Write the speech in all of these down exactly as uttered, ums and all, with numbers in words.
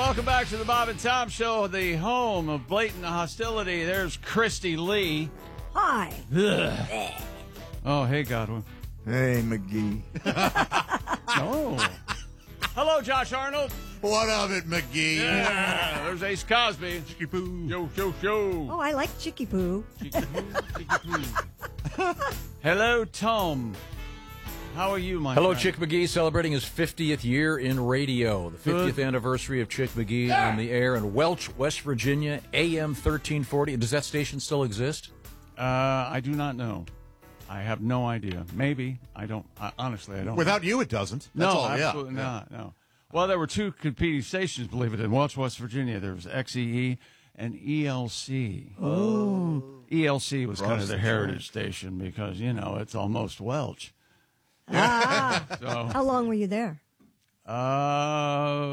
welcome back to the Bob and Tom Show, the home of blatant hostility. There's Christy Lee. Hi. Ugh. Oh, hey, Godwin. Hey, McGee. Oh. Hello, Josh Arnold. What of it, McGee? Yeah, there's Ace Cosby. Chicky poo. Yo, yo, yo. Oh, I like Chicky Poo. Chicky poo, chicky poo. Hello, Tom. How are you, my Hello, friend? Chick McGee, celebrating his fiftieth year in radio. The fiftieth Good. anniversary of Chick McGee on the air in Welch, West Virginia, A M thirteen forty. Does that station still exist? Uh, I do not know. I have no idea. Maybe. I don't. I, honestly, I don't. Without you, it doesn't. No, That's all, absolutely yeah. not. No. Well, there were two competing stations, believe it, in Welch, West Virginia. There was X E E and E L C. Oh. E L C was kind of the heritage station because, you know, it's almost Welch. Ah. So, How long were you there? uh,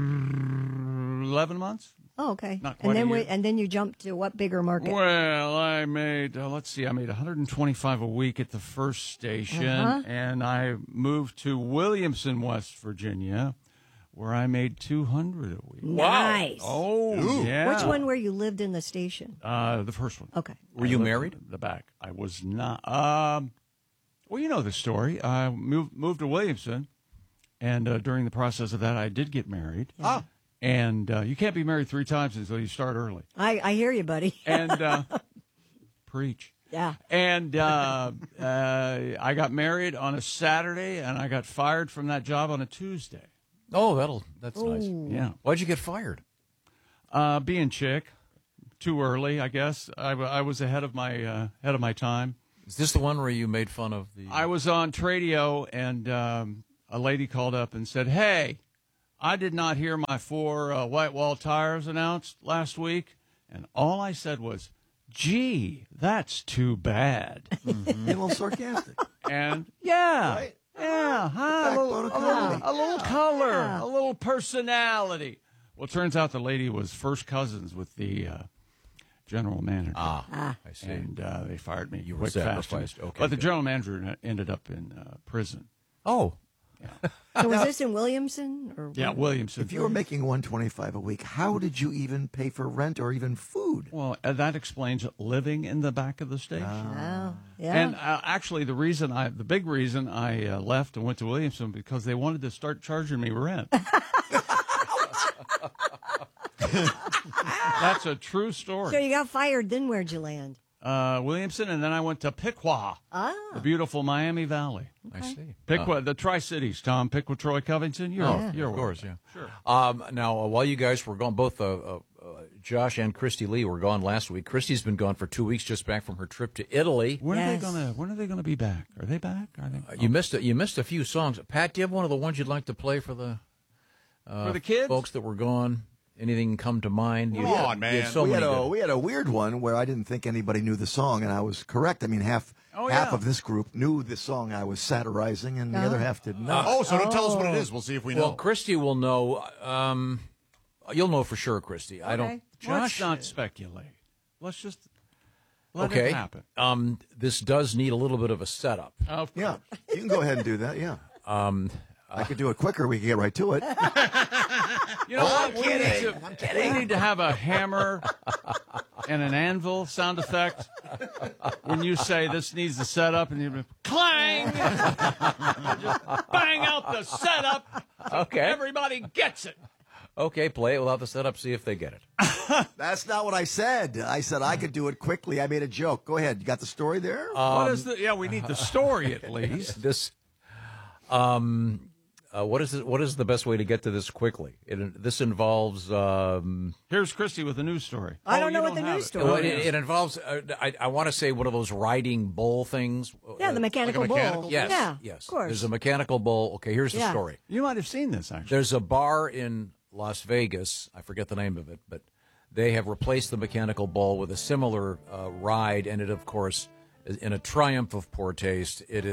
eleven months? Oh, okay. Not quite and then a we, year. and then you jumped to what bigger market? Well, I made, uh, let's see, I made one hundred twenty-five a week at the first station, Uh-huh. and I moved to Williamson, West Virginia, where I made two hundred a week. Nice. Oh, Ooh. yeah. Which one where you lived in the station? Uh, the first one. Okay. Were you I lived married? in The back. I was not. Um, well, you know the story. I moved moved to Williamson, and uh, during the process of that, I did get married. Ah. And uh, you can't be married three times until you start early. I, I hear you, buddy. And uh, preach. Yeah. And uh, uh, I got married on a Saturday, and I got fired from that job on a Tuesday. Oh, that'll that's nice. Yeah. Why'd you get fired? Uh, being chick, too early, I guess. I, w- I was ahead of my uh, ahead of my time. Is this the one where you made fun of the... I was on Tradio, and um, a lady called up and said, "Hey, I did not hear my four uh, white wall tires announced last week." And all I said was, "Gee, that's too bad." Mm-hmm. A little sarcastic. And yeah, Right. yeah, huh? A little, Backbone of a little, comedy. a little color, Yeah. a little personality. Well, it turns out the lady was first cousins with the uh, general manager. Ah, I see. And uh, they fired me. You were quick, fast. sacrificed. Okay, But the good. general manager ended up in uh, prison. Oh, So was this in Williamson? Or Yeah, Williamson. If you were making one twenty-five a week, how did you even pay for rent or even food? Well, uh, that explains living in the back of the station. Oh, yeah. And uh, actually, the reason I, the big reason I uh, left and went to Williamson because they wanted to start charging me rent. That's a true story. so you got fired, then where'd you land? Uh, Williamson, and then I went to Piqua, Ah. the beautiful Miami Valley. I see. Piqua, the Tri-Cities, Tom. Piqua, Troy, Covington. You're, Oh, you're of course, yeah. Sure. Um, now, uh, while you guys were gone, both uh, uh, uh, Josh and Christy Lee were gone last week. Christy's been gone for two weeks, just back from her trip to Italy. When Yes. are they gonna? When are they gonna be back? Are they back? Are they? Uh, you missed a, you missed a few songs. Pat, do you have one of the ones you'd like to play for the uh, For the kids? folks that were gone? Anything come to mind? You Come had- on, you man. had so we, had many a, good- we had a weird one where I didn't think anybody knew the song, and I was correct. I mean, half Oh, half yeah. of this group knew the song I was satirizing, and the other half did not. Oh, so don't tell us what it is. We'll see if we know. Well, Christy will know. Um, you'll know for sure, Christy. I don't. Okay. Let's Josh, not speculate. Let's just let okay. it happen. Um, this does need a little bit of a setup. Of Yeah, you can go ahead and do that. Yeah, Um, I could do it quicker. We could get right to it. You know what? We need, to, we need to have a hammer and an anvil sound effect when you say this needs the setup, and you be clang, just bang out the setup. So Okay. everybody gets it. Okay, play it without the setup. See if they get it. That's not what I said. I said I could do it quickly. I made a joke. Go ahead. You got the story there? what is the? Yeah, we need the story at least. This, um, uh, what is it? What is the best way to get to this quickly? It, this involves. Um, Here's Christy with the news story. I Oh, don't know you what the have news it. story well, Oh, it, yes. it involves. Uh, I, I want to say one of those riding bull things. Yeah, the mechanical mechanical bull. Yes. Yeah, Yes. of course. There's a mechanical bull. Okay, here's the Yeah. story. You might have seen this actually. There's a bar in Las Vegas. I forget the name of it, but they have replaced the mechanical bull with a similar uh, ride, and it, of course, is in a triumph of poor taste, it is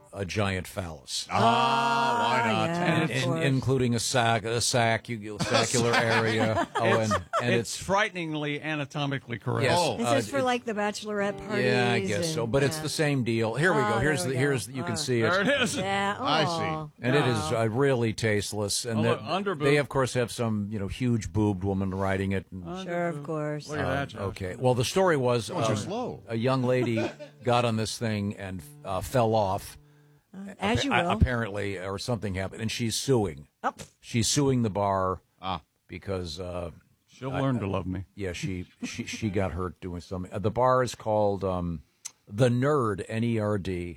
a giant phallus, Ah, why not? yeah, And of it's- in, course. including a sac, a sac, saccular area. Oh, and, and it's, it's, frighteningly anatomically correct. yes, Oh. Is uh, this for like the bachelorette parties? yeah, I guess and- so. But it's yeah. the same deal. Here we Oh, go. Here's there the we here's go. you can Uh, see it. There it is. Yeah. I oh, see. And it is no. uh, really tasteless. And Oh, that- look, under boob. they, of course, have some you know huge boobed woman riding it. And, Sure, of course. Look at that, Josh. okay. Well, the story was Oh, you're um, slow. a young lady got on this thing and uh, fell off. As you A- will. apparently, or something happened, and she's suing. Oh. She's suing the bar Ah. because, uh, She'll learn to love me. yeah, she, she she got hurt doing something. Uh, the bar is called um, the Nerd, N E R D.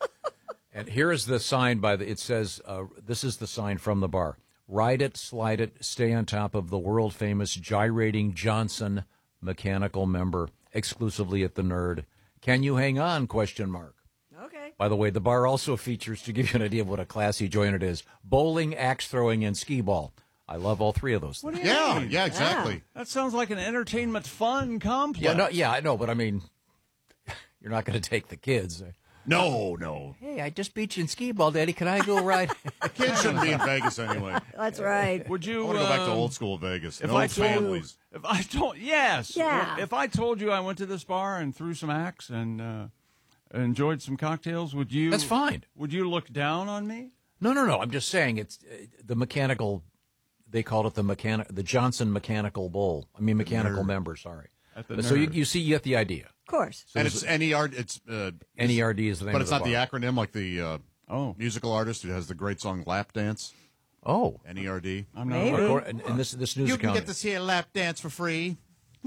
And here is the sign by the. It says, uh, "This is the sign from the bar: Ride it, slide it, stay on top of the world famous gyrating Johnson mechanical member, exclusively at the Nerd. Can you hang on?" Question mark. Okay. By the way, the bar also features, to give you an idea of what a classy joint it is, bowling, axe throwing, and skee ball. I love all three of those things. Yeah, yeah, exactly. That sounds like an entertainment fun complex. Yeah, no, yeah, I know, but I mean, you're not going to take the kids. No, no. Hey, I just beat you in skee ball, Daddy. Can I go ride? Kids shouldn't be in Vegas anyway. That's right. Would you? I want to go back to um, old school Vegas. If No I told families. if I told yes, Yeah. If I told you I went to this bar and threw some acts and uh, enjoyed some cocktails, would you? That's fine. Would you look down on me? No, no, no. I'm just saying it's uh, the mechanical. They called it the mechanic, the Johnson Mechanical Bowl. I mean, mechanical member. Sorry. At the But so you, Nerd. you see, you get the idea. Of course. And it's N E R D. It's uh, N E R D is the name but of it's the not the bar. acronym like the uh, Oh. musical artist who has the great song "Lap Dance." Oh, N E R D. I'm not. Maybe. Accor- and, and this this news You can account. get to see a lap dance for free.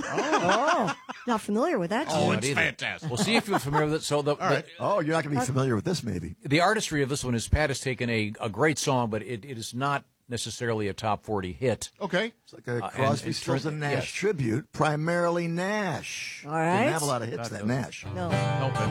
Oh, not familiar with that. Oh, song. it's either. fantastic. We'll see if you're familiar with it. So the, All right. Oh, you're not going to be familiar with this, maybe. the the artistry of this one is Pat has taken a, a great song, but it, it is not necessarily a top forty hit. Okay. It's like a Uh, and Crosby, it's Stills, terrific. and Nash Yes. tribute, primarily Nash. All right. Didn't have a lot of hits, that Nash. No. Help it.